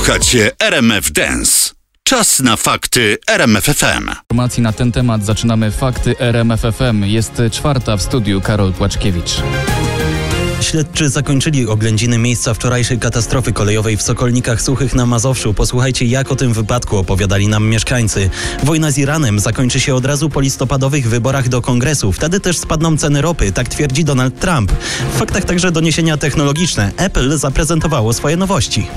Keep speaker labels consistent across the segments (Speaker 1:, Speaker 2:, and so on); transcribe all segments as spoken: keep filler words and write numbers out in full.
Speaker 1: Słuchacie R M F Dance. Czas na fakty R M F F M.
Speaker 2: Informacji na ten temat zaczynamy fakty R M F F M. Jest czwarta w studiu Karol Płaczkiewicz.
Speaker 3: Śledczy zakończyli oględziny miejsca wczorajszej katastrofy kolejowej w Sokolnikach Suchych na Mazowszu. Posłuchajcie, jak o tym wypadku opowiadali nam mieszkańcy. Wojna z Iranem zakończy się od razu po listopadowych wyborach do Kongresu. Wtedy też spadną ceny ropy, tak twierdzi Donald Trump. W faktach także doniesienia technologiczne. Apple zaprezentowało swoje nowości.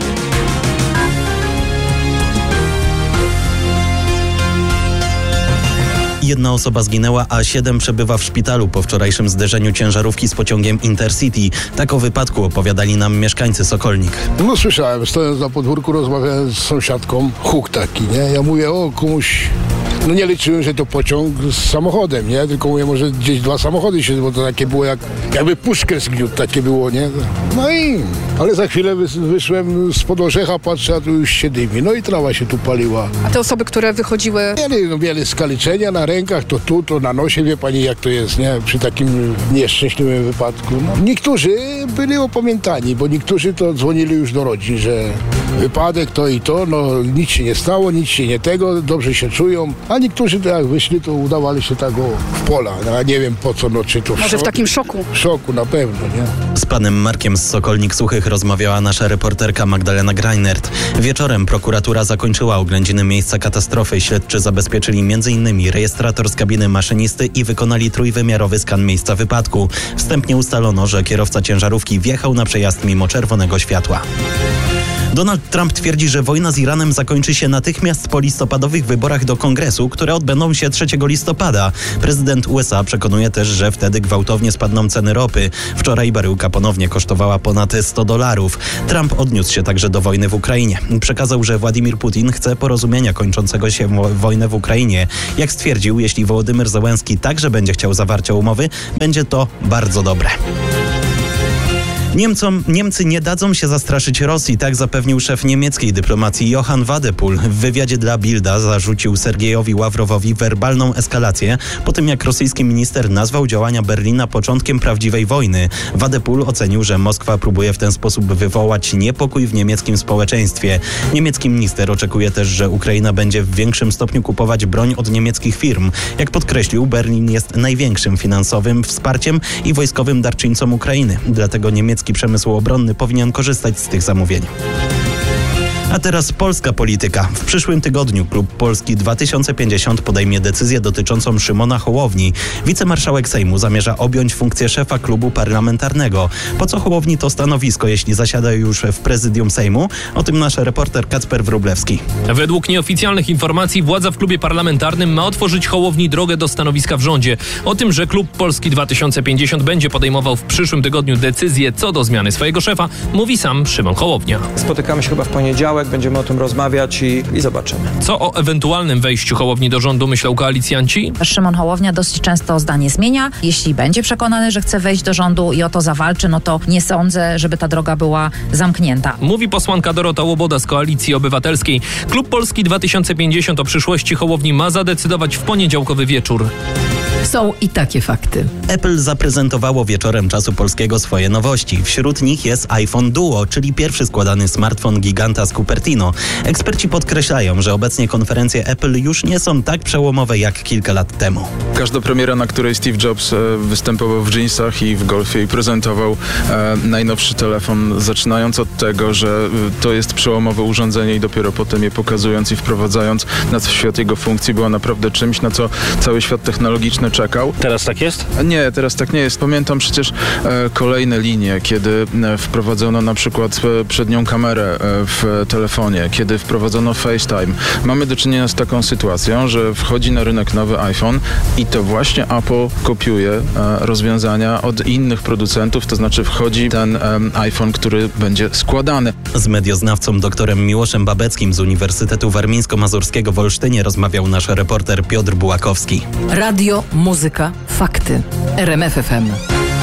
Speaker 3: Jedna osoba zginęła, a siedem przebywa w szpitalu po wczorajszym zderzeniu ciężarówki z pociągiem Intercity. Tak o wypadku opowiadali nam mieszkańcy Sokolnik.
Speaker 4: No słyszałem, stojąc na podwórku, rozmawiałem z sąsiadką, huk taki, nie? Ja mówię, o komuś... No nie liczyłem, że to pociąg z samochodem, nie? Tylko mówię, może gdzieś dwa samochody się, bo to takie było jak, jakby puszkę zgniótł, takie było, nie? No i, ale za chwilę wyszłem spod orzecha, patrzę, a tu już się dymi, no i trawa się tu paliła.
Speaker 5: A te osoby, które wychodziły?
Speaker 4: Mieli, no, mieli skaliczenia na rękach, to tu, to na nosie, wie pani jak to jest, nie? Przy takim nieszczęśliwym wypadku. No. Niektórzy byli opamiętani, bo niektórzy to dzwonili już do rodzin, że wypadek to i to, no nic się nie stało, nic się nie tego, dobrze się czują. A niektórzy to jak wyszli, to udawali się tak o, w pola. No, a nie wiem po co, no czy to w
Speaker 5: Może
Speaker 4: szok,
Speaker 5: w takim szoku?
Speaker 4: W szoku na pewno, nie?
Speaker 3: Z panem Markiem z Sokolnik Suchych rozmawiała nasza reporterka Magdalena Greinert. Wieczorem prokuratura zakończyła oględziny miejsca katastrofy. Śledczy zabezpieczyli między innymi rejestrator z kabiny maszynisty i wykonali trójwymiarowy skan miejsca wypadku. Wstępnie ustalono, że kierowca ciężarówki wjechał na przejazd mimo czerwonego światła. Donald Trump twierdzi, że wojna z Iranem zakończy się natychmiast po listopadowych wyborach do Kongresu, które odbędą się trzeciego listopada. Prezydent U S A przekonuje też, że wtedy gwałtownie spadną ceny ropy. Wczoraj baryłka ponownie kosztowała ponad sto dolarów. Trump odniósł się także do wojny w Ukrainie. Przekazał, że Władimir Putin chce porozumienia kończącego się wo- wojnę w Ukrainie. Jak stwierdził, jeśli Wołodymyr Zełenski także będzie chciał zawarcia umowy, będzie to bardzo dobre. Niemcom, Niemcy nie dadzą się zastraszyć Rosji, tak zapewnił szef niemieckiej dyplomacji Johann Wadephul. W wywiadzie dla Bilda zarzucił Sergiejowi Ławrowowi werbalną eskalację po tym, jak rosyjski minister nazwał działania Berlina początkiem prawdziwej wojny. Wadephul ocenił, że Moskwa próbuje w ten sposób wywołać niepokój w niemieckim społeczeństwie. Niemiecki minister oczekuje też, że Ukraina będzie w większym stopniu kupować broń od niemieckich firm. Jak podkreślił, Berlin jest największym finansowym wsparciem i wojskowym darczyńcą Ukrainy. Dlatego niemiecki przemysł obronny powinien korzystać z tych zamówień. A teraz polska polityka. W przyszłym tygodniu Klub Polski dwa tysiące pięćdziesiąt podejmie decyzję dotyczącą Szymona Hołowni. Wicemarszałek Sejmu zamierza objąć funkcję szefa klubu parlamentarnego. Po co Hołowni to stanowisko, jeśli zasiada już w prezydium Sejmu? O tym nasz reporter Kacper Wróblewski.
Speaker 6: Według nieoficjalnych informacji władza w klubie parlamentarnym ma otworzyć Hołowni drogę do stanowiska w rządzie. O tym, że Klub Polski dwa tysiące pięćdziesiąt będzie podejmował w przyszłym tygodniu decyzję co do zmiany swojego szefa, mówi sam Szymon Hołownia.
Speaker 7: Spotykamy się chyba w poniedziałek. Będziemy o tym rozmawiać i, i zobaczymy.
Speaker 6: Co o ewentualnym wejściu Hołowni do rządu myślą koalicjanci?
Speaker 8: Szymon Hołownia dosyć często zdanie zmienia. Jeśli będzie przekonany, że chce wejść do rządu i o to zawalczy, no to nie sądzę, żeby ta droga była zamknięta.
Speaker 6: Mówi posłanka Dorota Łoboda z Koalicji Obywatelskiej. Klub Polski dwa tysiące pięćdziesiąt o przyszłości Hołowni ma zadecydować w poniedziałkowy wieczór.
Speaker 9: Są i takie fakty.
Speaker 3: Apple zaprezentowało wieczorem Czasu Polskiego swoje nowości. Wśród nich jest iPhone Duo, czyli pierwszy składany smartfon giganta z Cupertino. Eksperci podkreślają, że obecnie konferencje Apple już nie są tak przełomowe jak kilka lat temu.
Speaker 10: Każda premiera, na której Steve Jobs występował w dżinsach i w golfie i prezentował e, najnowszy telefon, zaczynając od tego, że to jest przełomowe urządzenie i dopiero potem je pokazując i wprowadzając na świat jego funkcji, była naprawdę czymś, na co cały świat technologiczny czekał.
Speaker 11: Teraz tak jest?
Speaker 10: Nie, teraz tak nie jest. Pamiętam przecież e, kolejne linie, kiedy e, wprowadzono na przykład e, przednią kamerę e, w telefonie, kiedy wprowadzono FaceTime. Mamy do czynienia z taką sytuacją, że wchodzi na rynek nowy iPhone i to właśnie Apple kopiuje e, rozwiązania od innych producentów, to znaczy wchodzi ten e, iPhone, który będzie składany.
Speaker 3: Z medioznawcą doktorem Miłoszem Babeckim z Uniwersytetu Warmińsko-Mazurskiego w Olsztynie rozmawiał nasz reporter Piotr Bułakowski.
Speaker 9: Radio, muzyka, fakty. R M F F M.